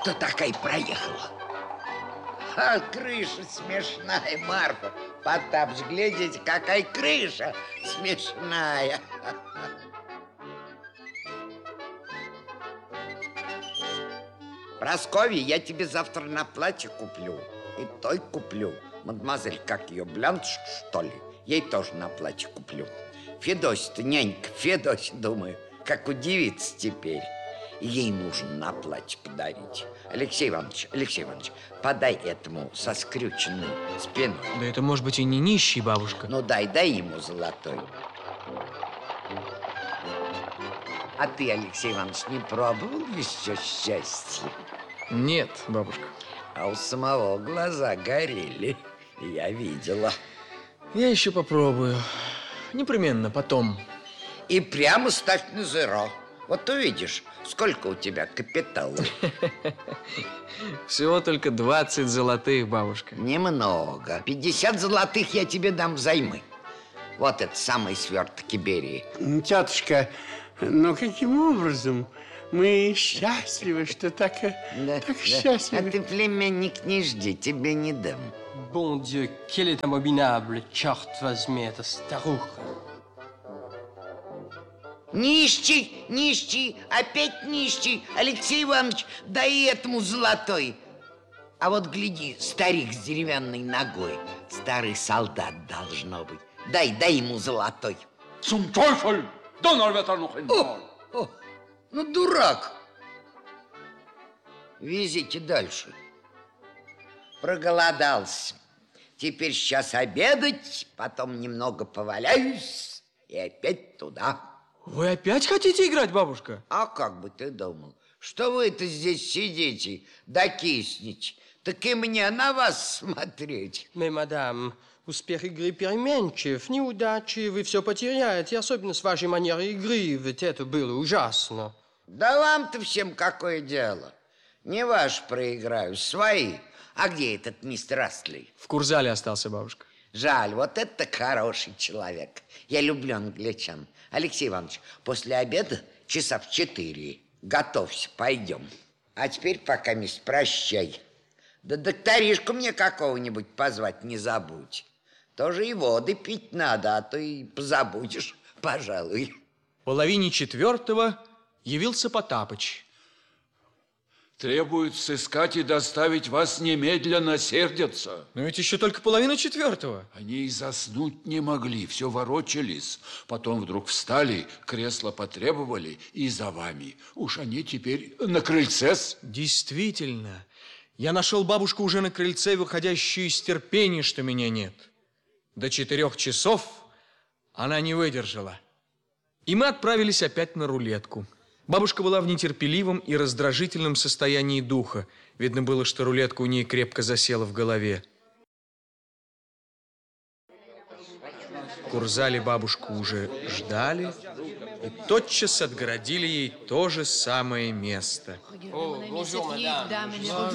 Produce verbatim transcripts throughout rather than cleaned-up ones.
что такая проехала? А крыша смешная, Марфа. Потапыч, глядите, какая крыша смешная. Прасковья, я тебе завтра на платье куплю. И той куплю. Мадемуазель, как ее, Блянш, что ли? Ей тоже на платье куплю. Федосия-то, нянька, Федосия, думаю, как удивится теперь. Ей нужно на платье подарить. Алексей Иванович, Алексей Иванович, подай этому со скрюченной спиной. Да это, может быть, и не нищий, бабушка. Ну, дай, дай ему золотой. А ты, Алексей Иванович, не пробовал еще счастье? Нет, бабушка. А у самого глаза горели. Я видела. Я еще попробую. Непременно потом. И прямо ставь на зеро. Вот увидишь, сколько у тебя капитала. Всего только двадцать золотых, бабушка. Немного. пятьдесят золотых я тебе дам взаймы. Вот это самый сверток Берии. Тетушка, ну каким образом? Мы счастливы, что так, да, так да. счастливы. А ты, племянник, не жди, тебе не дам. Bon Dieu, quelle est abominable, черт возьми, эта старуха. Нищий, нищий, опять нищий. Алексей Иванович, дай этому золотой. А вот гляди, старик с деревянной ногой. Старый солдат должно быть. Дай, дай ему золотой. Zum Teufel! Donnerwetter noch einmal! О, ну дурак. Везите дальше. Проголодался. Теперь сейчас обедать, потом немного поваляюсь и опять туда. Вы опять хотите играть, бабушка? А как бы ты думал, что вы-то здесь сидите, да киснете? Так и мне на вас смотреть. Mais, madame, успех игры переменчив, неудачи вы все потеряете, особенно с вашей манерой игры, ведь это было ужасно. Да вам-то всем какое дело? Не ваш проиграю, свои. А где этот мистер Астли? В Курзале остался, бабушка. Жаль, вот это хороший человек. Я люблю англичан. Алексей Иванович, после обеда часа в четыре. Готовься, пойдем. А теперь пока, мисс, прощай. Да докторишку мне какого-нибудь позвать не забудь. Тоже и воды пить надо, а то и позабудешь, пожалуй. В половине четвертого явился Потапыч. Требуют сыскать и доставить вас немедленно, сердятся. Но ведь еще только половина четвертого. Они и заснуть не могли, все ворочались. Потом вдруг встали, кресло потребовали и за вами. Уж они теперь на крыльце-с. Действительно. Я нашел бабушку уже на крыльце, выходящую из терпения, что меня нет. До четырех часов она не выдержала. И мы отправились опять на рулетку. Бабушка была в нетерпеливом и раздражительном состоянии духа. Видно было, что рулетка у ней крепко засела в голове. В Курзале бабушку уже ждали и тотчас отгородили ей то же самое место. О, bonjour, madame.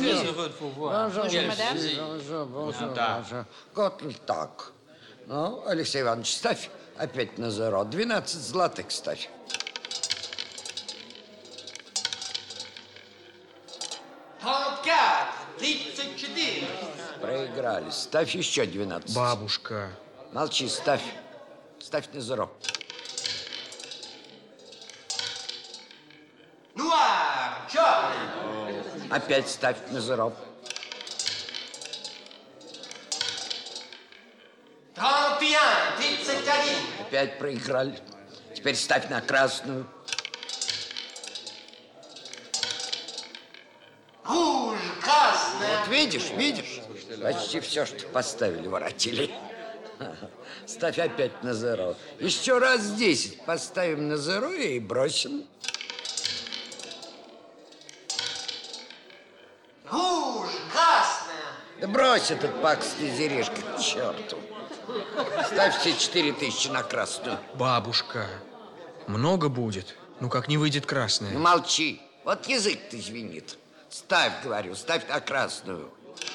Вот так. Ну, Алексей Иванович, ставь опять на зеро. Двенадцать злотых ставь. тридцать четыре. Проиграли. Ставь еще двенадцать. Бабушка. Молчи, ставь. Ставь на зеро. Нуар, черный. Опять ставь на зеро. тридцать один. Опять проиграли. Теперь ставь на красную. Руж, красная. Вот видишь, видишь? Почти все, что поставили, воротили. Ставь опять на зеро. Еще раз десять поставим на зеро и бросим. Руж, красная. Да брось этот пакостный зерешка к черту. Ставь все четыре тысячи на красную. Бабушка, много будет. Ну, как не выйдет красная. Ну, молчи. Вот язык-то звенит. Ставь, говорю, ставь на красную.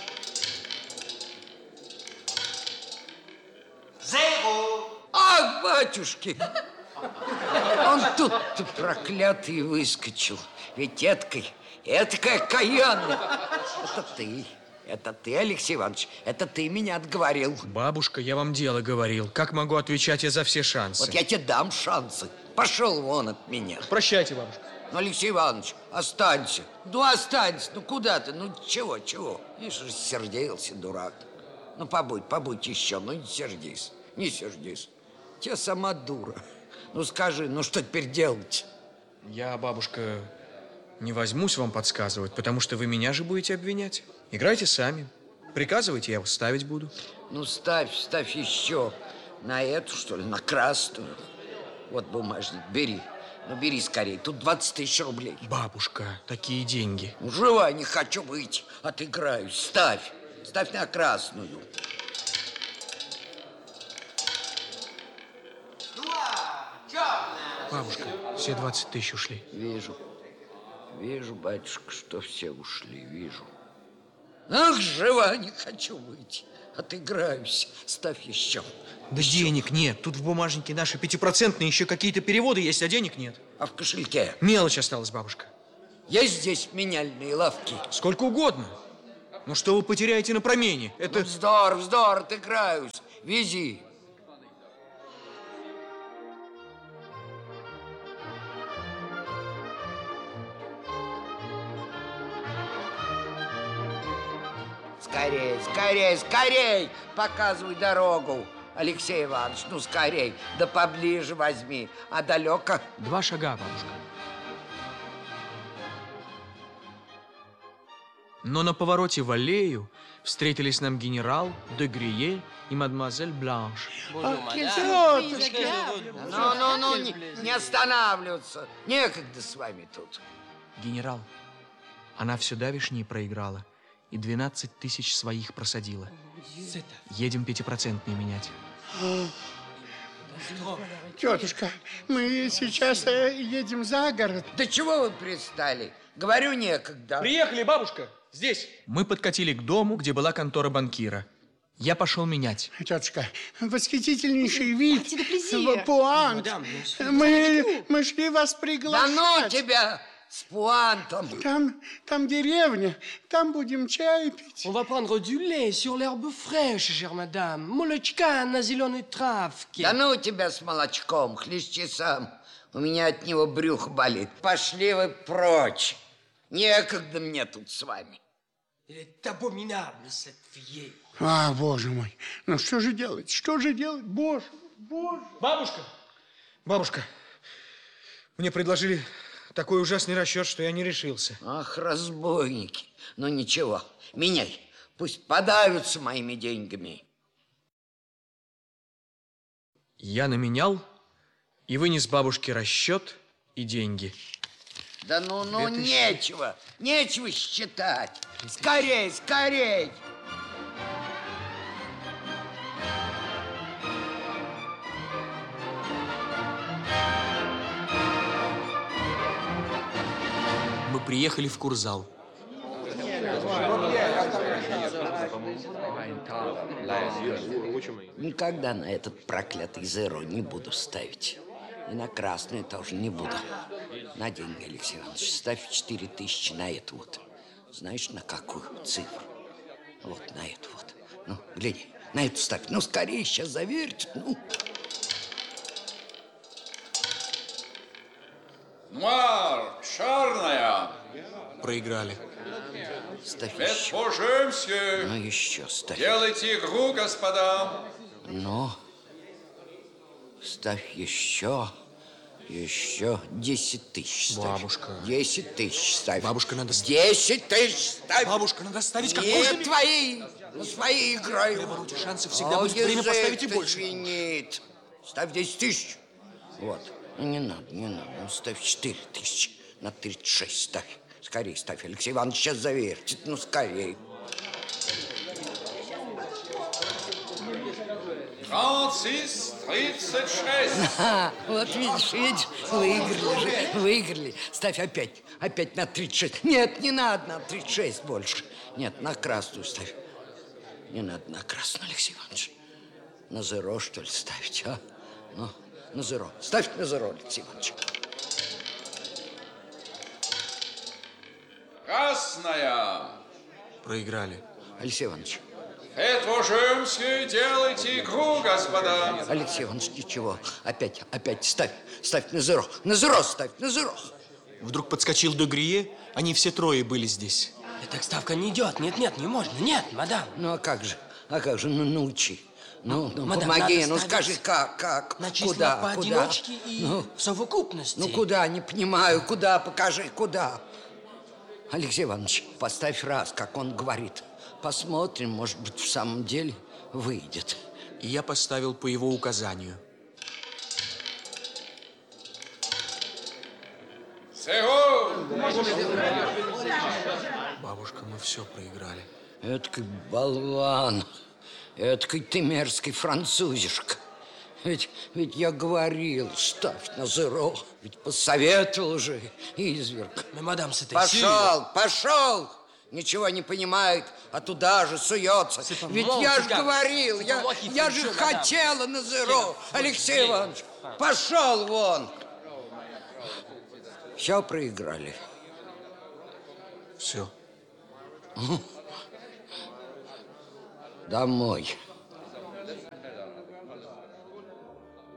Зеро. Ах, батюшки! Он тут проклятый выскочил. Ведь эткой, эткая каянная. Это ты, это ты, Алексей Иванович, это ты меня отговорил. Бабушка, я вам дело говорил. Как могу отвечать я за все шансы? Вот я тебе дам шансы. Пошел вон от меня. Прощайте, бабушка. Ну, Алексей Иванович, останься. Ну, останься. Ну, куда ты? Ну, чего, чего? Видишь, рассердился, дурак. Ну, побудь, побудь еще. Ну, не сердись, не сердись. Тебя сама дура. Ну, скажи, ну, что теперь делать? Я, бабушка, не возьмусь вам подсказывать, потому что вы меня же будете обвинять. Играйте сами. Приказывайте, я вас ставить буду. Ну, ставь, ставь еще. На эту, что ли, на красную. Вот бумажник, бери. Ну, бери скорее, тут двадцать тысяч рублей. Бабушка, такие деньги. Ну, живая, не хочу быть, отыграюсь. Ставь, ставь на красную. Бабушка, все двадцать тысяч ушли. Вижу, вижу, батюшка, что все ушли, вижу. Ах, жива, не хочу быть, отыграюсь. Ставь еще. Да денег нет. Тут в бумажнике наши пятипроцентные еще какие-то переводы есть, а денег нет. А в кошельке? Мелочь осталась, бабушка. Есть здесь меняльные лавки? Сколько угодно. Ну что вы потеряете на промене? Это... Ну, вздор, вздор, отыграюсь. Вези. Скорей, скорей, скорей! Показывай дорогу. Алексей Иванович, ну скорей, да поближе возьми. А далеко? Два шага, бабушка. Но на повороте в аллею встретились нам генерал, де Грие и мадемуазель Бланш. Ну, ну, ну, не, не останавливаться. Некогда с вами тут. Генерал, она все давишнее проиграла и двенадцать тысяч своих просадила. Едем пятипроцентные менять. Тетушка, мы сейчас э, едем за город. Да чего вы пристали? Говорю, некогда. Приехали, бабушка, здесь. Мы подкатили к дому, где была контора банкира. Я пошел менять. Тетушка, восхитительнейший вид. Артиде Пуант. Мы, мы шли вас Да приглашать. ну тебя с пуантом. Там, там деревня, там будем чай пить. On va prendre du lait sur l'herbe fraîche, chère madame. Молочка на зеленой травке. Да ну тебя с молочком, хлещи сам. У меня от него брюхо болит. Пошли вы прочь. Некогда мне тут с вами. Elle est abominable, cette vieille. А, боже мой, ну что же делать, что же делать, боже, боже. Бабушка, бабушка, мне предложили такой ужасный расчет, что я не решился. Ах, разбойники. Ну ничего, меняй. Пусть подавятся моими деньгами. Я наменял и вынес бабушке расчет и деньги. Да ну, ну, Две тысячи. нечего, нечего считать. Скорей, скорей. Мы приехали в курзал. Никогда на этот проклятый зеро не буду ставить. И на красную тоже не буду. На деньги, Алексей Иванович, ставь четыре тысячи на эту вот. Знаешь, на какую цифру? Вот на эту вот. Ну, гляди, на эту ставь. Ну, скорее, сейчас заверьте. Ну. Нуар, черная. Проиграли. Ставь Это еще. по-женски. Ну, еще ставь. Делайте игру, господа. Ну, ставь еще. Еще десять тысяч ставь. Бабушка. Десять тысяч ставь. Бабушка, надо... Десять тысяч ставь. Бабушка, надо ставить как Не можно... твои, на свои играю. Требуйте шансы, всегда О, будет время язык поставить и ты больше. звенит. Ставь десять тысяч. Вот. Ну, не надо, не надо. Ну, ставь четыре тысячи. На тридцать шесть ставь. Скорее ставь, Алексей Иванович сейчас завертит. Ну, скорее. тридцать, тридцать шесть. А, вот видишь, видишь, выиграли же, выиграли. Ставь опять, опять на тридцать шесть. Нет, не надо на тридцать шесть больше. Нет, на красную ставь. Не надо на красную, Алексей Иванович. На зеро, что ли, ставить, а? Ну, на зеро. Ставь на зеро, Алексей Иванович. Красная. Проиграли. Алексей Иванович. Петрушемский, делайте игру, господа. Алексей Иванович, ничего. Опять, опять ставь, ставь на зеро. На зеро ставь, на зеро. Вдруг подскочил Дегрие, они все трое были здесь. Так ставка не идет. Нет, нет, не можно. Нет, мадам. Ну, а как же? А как же? Ну, научи. Ну, ну мадам, помоги, надо ну ставить скажи, как, как, на числа куда, поодиночке куда? и Ну, в совокупности. ну, куда, не понимаю, куда, покажи, куда. Алексей Иванович, поставь раз, как он говорит. Посмотрим, может быть, в самом деле выйдет. И я поставил по его указанию. Сего! Бабушка, мы все проиграли. Эдакий болван, эдакий ты мерзкий французишка. Ведь, ведь я говорил, ставь на зеро. Ведь посоветовал же, изверг. Mais мадам, c'était Пошел, пошел! Ничего не понимает, а туда же суется. Ведь moi, я c'est же pas- говорил, c'est я, pas moi qui я fais le же jeu, madame. хотела на зеро. Алексей Иванович, пошел вон. Все проиграли. Все. Домой.